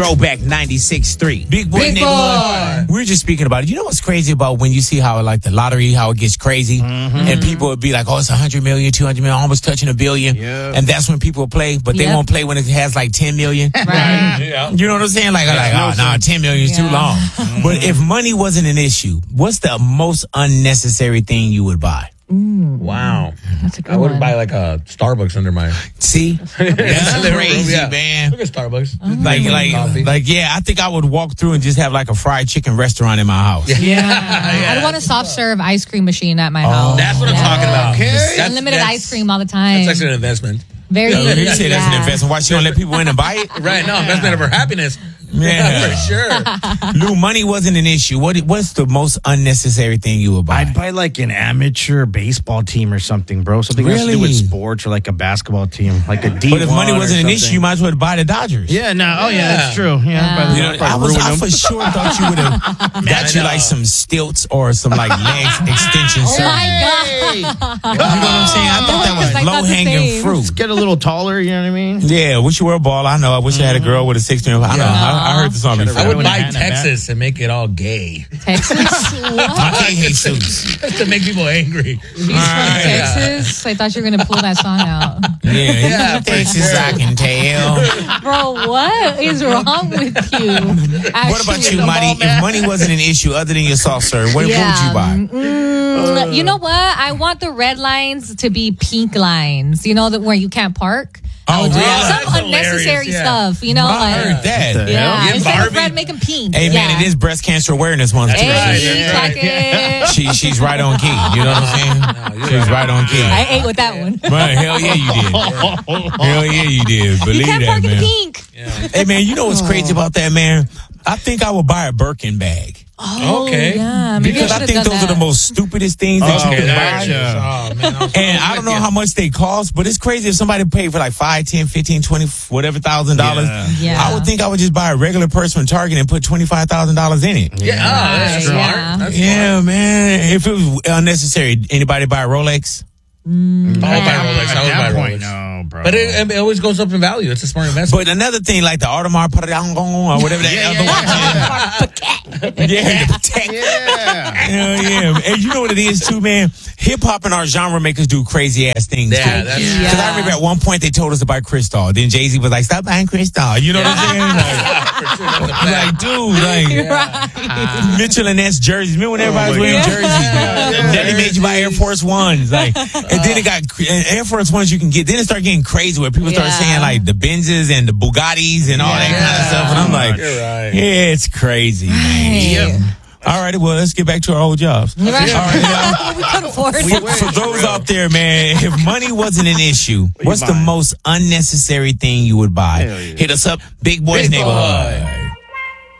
Throwback 96.3. Big Boy Neighborhood. We were just speaking about it. You know what's crazy about when you see how like the lottery, how it gets crazy, and people would be like, "Oh, it's 100 million, 200 million, almost touching $1 billion," and that's when people play, but they won't play when it has like 10 million. Right. You know what I'm saying? Like, oh no, 10 million is too long. But if money wasn't an issue, what's the most unnecessary thing you would buy? Wow. That's a good I one. wouldn't buy like a Starbucks under my. See, that's crazy, man. Look at Starbucks. Like, I think I would walk through and just have like a fried chicken restaurant in my house. I'd want a soft serve ice cream machine at my house. That's what I'm talking about. Just unlimited ice cream all the time. That's actually an investment. Very good. You say that's an investment. Why she don't let people in and buy it? Right, no, investment of her happiness. Yeah, for sure. Lou, money wasn't an issue. What's the most unnecessary thing you would buy? I'd buy like an amateur baseball team or something, bro. Something that has to do with sports or like a basketball team, like a D1. But if money wasn't an issue, you might as well buy the Dodgers. Yeah, no, that's true. I for sure thought you would have got you like some stilts or some like leg extension surgery. Oh my God. You know what I'm saying? I thought that was low hanging fruit. Just get a little taller, you know what I mean? Yeah, wish you were a ball. I know. I wish I had a girl with a 16. I know. I heard the song before. I would buy Texas and make it all gay. Texas? What? Okay, Jesus. To make people angry. She's from Texas? I thought you were going to pull that song out. Yeah, Texas, I can tell. Bro, what is wrong with you? What about you, Marty? If money wasn't an issue other than your soft serve, what would you buy? You know what? I want the red lines to be pink lines. You know, where you can't park. Oh, really? Some unnecessary stuff, you know. I heard that. Yeah, instead of red, make them pink. Hey, man, it is Breast Cancer Awareness Month. She's right on key. You know what I'm saying? She's right on key. I ate with that one. Right, hell yeah, you did. Hell yeah, you did. Believe you can't that, park man. in pink. Hey, man, you know what's crazy about that, man? I think I would buy a Birkin bag. Oh, okay. Yeah, because I think those are the most stupidest things that you can buy. And I don't know how much they cost, but it's crazy if somebody paid for like $5, $10, $15, $20, whatever $1,000. I would think I would just buy a regular purse from Target and put $25,000 in it. That's smart. That's smart. Man. If it was unnecessary, anybody buy a Rolex? I would buy Rolex. I would buy Rolex. No, bro. But it always goes up in value. It's a smart investment. But another thing, like the Audemars Piguet or whatever that other one is. Yeah, the Patek. Yeah. And you know what it is too, man? Hip hop and our genre makers do crazy ass things. Yeah, because I remember at one point they told us to buy Cristal. Then Jay-Z was like, "Stop buying Cristal." You know what I'm saying? Like, dude, like Mitchell and Ness jerseys. Remember when everybody was wearing jerseys? And then they made you buy Air Force Ones, like. And then it got Air Force Ones you can get. Then it started getting crazy where people started saying like the Benzes and the Bugattis and all that kind of stuff. And I'm like, yeah, it's crazy, man. All right, well, let's get back to our old jobs. All right, we couldn't afford it. For those out there, man, if money wasn't an issue, what's the most unnecessary thing you would buy? Hit us up, Big Boys Neighborhood.